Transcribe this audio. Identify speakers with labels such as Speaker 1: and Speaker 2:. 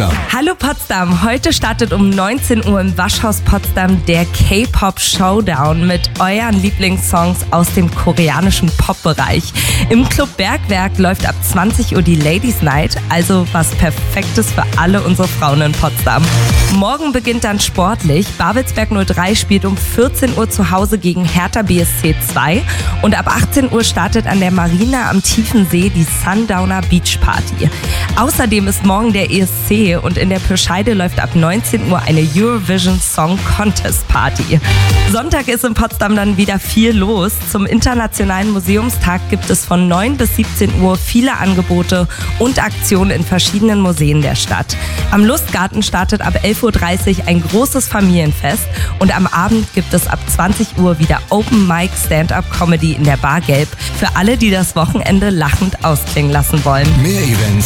Speaker 1: Potsdam.
Speaker 2: Hallo Potsdam, heute startet um 19 Uhr im Waschhaus Potsdam der K-Pop Showdown mit euren Lieblingssongs aus dem koreanischen Pop-Bereich. Im Club Bergwerk läuft ab 20 Uhr die Ladies Night, also was Perfektes für alle unsere Frauen in Potsdam. Morgen beginnt dann sportlich. Babelsberg 03 spielt um 14 Uhr zu Hause gegen Hertha BSC 2 und ab 18 Uhr startet an der Marina am Tiefensee die Sundowner Beach Party. Außerdem ist morgen der ESC und in der Pirscheide läuft ab 19 Uhr eine Eurovision Song Contest Party. Sonntag ist in Potsdam dann wieder viel los. Zum Internationalen Museumstag gibt es von 9 bis 17 Uhr viele Angebote und Aktionen in verschiedenen Museen der Stadt. Am Lustgarten startet ab 11.30 Uhr ein großes Familienfest und am Abend gibt es ab 20 Uhr wieder Open Mic Stand-Up Comedy in der Bar Gelb für alle, die das Wochenende lachend ausklingen lassen wollen.
Speaker 1: Mehr Events